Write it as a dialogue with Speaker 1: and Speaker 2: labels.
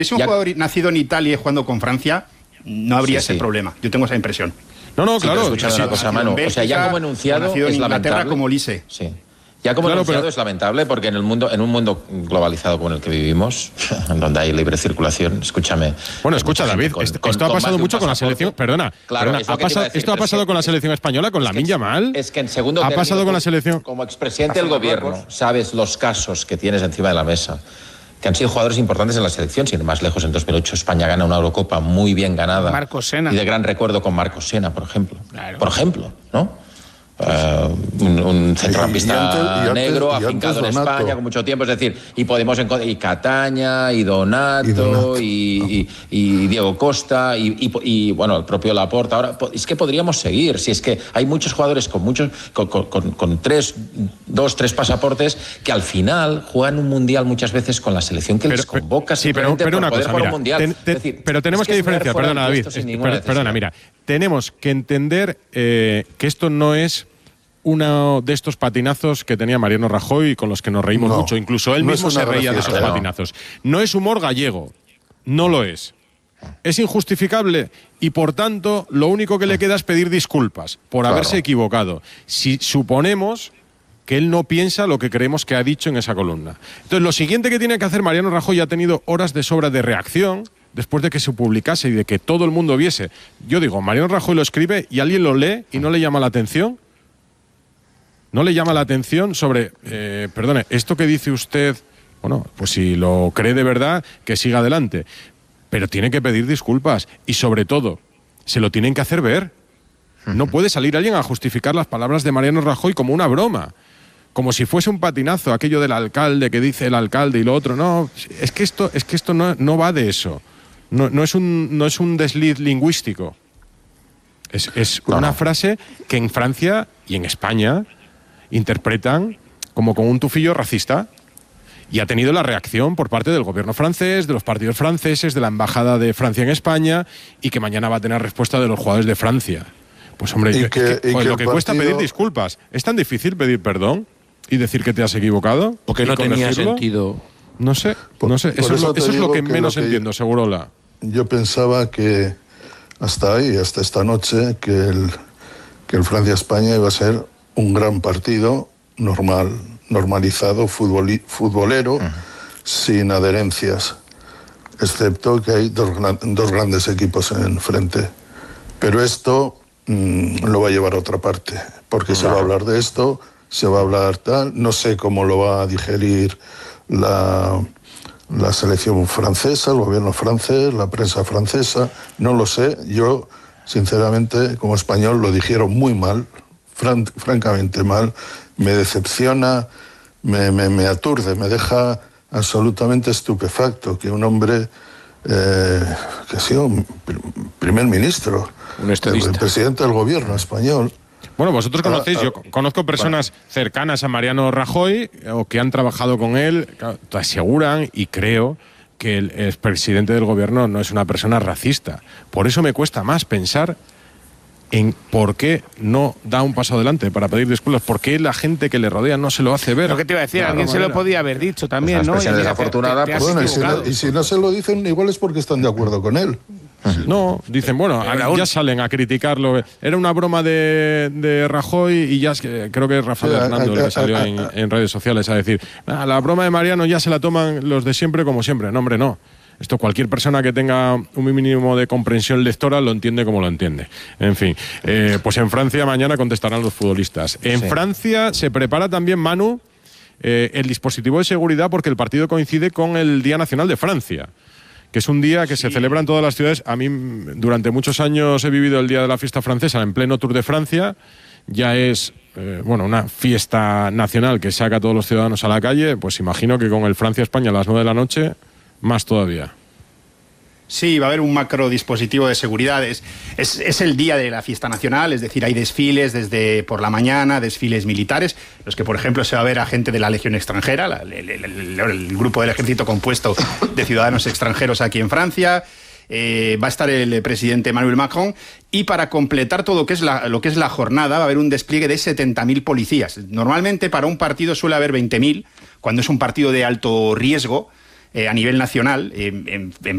Speaker 1: Si un jugador nacido en Italia y jugando con Francia, no habría ese problema. Yo tengo esa impresión.
Speaker 2: No, claro.
Speaker 3: Escuchad una cosa, Manu. O sea, ya como enunciado es lamentable.
Speaker 1: Como Lise.
Speaker 3: Sí. Ya como enunciado es lamentable porque en un mundo globalizado como en el que vivimos, donde hay libre circulación, escúchame.
Speaker 2: Bueno, escucha, David, esto ha pasado mucho con la selección. Perdona, esto ha pasado con la selección española, con Lamine Yamal.
Speaker 3: Es que en segundo
Speaker 2: ha pasado con la selección.
Speaker 3: Como expresidente del gobierno, sabes los casos que tienes encima de la mesa, que han sido jugadores importantes en la selección. Sin ir más lejos, en 2008 España gana una Eurocopa muy bien ganada.
Speaker 4: Marcos Sena.
Speaker 3: Y de gran recuerdo con Marcos Sena, por ejemplo.
Speaker 4: Claro.
Speaker 3: Por ejemplo, ¿no? Un centrocampista negro afincado en España con mucho tiempo, es decir, y podemos encontrar y Cataña, y Donato, y Diego Costa, y bueno, el propio Laporta. Ahora es que podríamos seguir, si es que hay muchos jugadores con dos, tres pasaportes que al final juegan un mundial muchas veces con la selección que les convoca.
Speaker 2: Sí, pero una cosa, mira, pero tenemos que diferenciar, perdona, David, perdona, mira, tenemos que entender que esto no es uno de estos patinazos que tenía Mariano Rajoy y con los que nos reímos mucho. Incluso él mismo se reía de esos patinazos. No es humor gallego. No lo es. Es injustificable y, por tanto, lo único que le queda es pedir disculpas por haberse equivocado. Si suponemos que él no piensa lo que creemos que ha dicho en esa columna. Entonces, lo siguiente que tiene que hacer Mariano Rajoy, ha tenido horas de sobra de reacción después de que se publicase y de que todo el mundo viese. Yo digo, Mariano Rajoy lo escribe y alguien lo lee y no le llama la atención. ¿No le llama la atención sobre, perdone, esto que dice usted, bueno, pues si lo cree de verdad, que siga adelante? Pero tiene que pedir disculpas y, sobre todo, se lo tienen que hacer ver. No puede salir alguien a justificar las palabras de Mariano Rajoy como una broma, como si fuese un patinazo, aquello del alcalde, que dice el alcalde y lo otro. No, es que esto no va de eso. No es un desliz lingüístico. Es una frase que en Francia y en España interpretan como con un tufillo racista, y ha tenido la reacción por parte del gobierno francés, de los partidos franceses, de la embajada de Francia en España, y que mañana va a tener respuesta de los jugadores de Francia. Pues hombre, lo que cuesta pedir disculpas. ¿Es tan difícil pedir perdón y decir que te has equivocado?
Speaker 4: Porque no tenía sentido.
Speaker 2: No sé. Eso es lo que menos entiendo, Segurola.
Speaker 5: Yo pensaba que hasta esta noche, que el Francia-España iba a ser un gran partido normalizado, futbolero, sin adherencias, excepto que hay dos grandes equipos enfrente. Pero esto lo va a llevar a otra parte, porque se va a hablar de esto, se va a hablar tal, no sé cómo lo va a digerir la selección francesa, el gobierno francés, la prensa francesa, no lo sé. Yo, sinceramente, como español, lo dijeron muy mal, francamente mal, me decepciona, me aturde, me deja absolutamente estupefacto que un hombre que ha sido primer ministro, el presidente del gobierno español.
Speaker 2: Bueno, vosotros conocéis, yo conozco personas cercanas a Mariano Rajoy o que han trabajado con él, te aseguran, y creo que el expresidente del gobierno no es una persona racista. Por eso me cuesta más pensar en por qué no da un paso adelante para pedir disculpas, por qué la gente que le rodea no se lo hace ver.
Speaker 4: Lo que te iba a decir, alguien se lo podía haber dicho también, ¿no?
Speaker 3: Desafortunada,
Speaker 5: bueno, y si no se lo dicen, igual es porque están de acuerdo con él.
Speaker 2: No, dicen, bueno, ya salen a criticarlo. Era una broma de Rajoy, y ya creo que es Rafael Hernando el que salió en redes sociales a decir, la broma de Mariano ya se la toman los de siempre como siempre. No, hombre, no. Esto cualquier persona que tenga un mínimo de comprensión lectora lo entiende como lo entiende. En fin, pues en Francia mañana contestarán los futbolistas. En Francia se prepara también, Manu, el dispositivo de seguridad, porque el partido coincide con el Día Nacional de Francia, que es un día que se celebra en todas las ciudades. A mí, durante muchos años he vivido el Día de la Fiesta Francesa en pleno Tour de Francia. Ya es una fiesta nacional que saca a todos los ciudadanos a la calle. Pues imagino que con el Francia-España a las 9 de la noche, más todavía.
Speaker 1: Sí, va a haber un macro dispositivo de seguridad. Es el día de la fiesta nacional, es decir, hay desfiles desde por la mañana, desfiles militares, los que, por ejemplo, se va a ver a gente de la Legión extranjera, el grupo del ejército compuesto de ciudadanos extranjeros aquí en Francia. Va a estar el presidente Emmanuel Macron, y para completar todo lo que es la jornada va a haber un despliegue de 70.000 policías. Normalmente para un partido suele haber 20.000, cuando es un partido de alto riesgo a nivel nacional. En